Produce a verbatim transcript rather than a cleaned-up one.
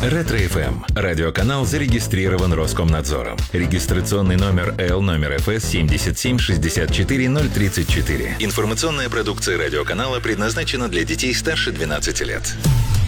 Ретро-эф эм. Радиоканал зарегистрирован Роскомнадзором. Регистрационный номер Л номер эф эс семь семь шесть четыре ноль три четыре. Информационная продукция радиоканала предназначена для детей старше двенадцати лет.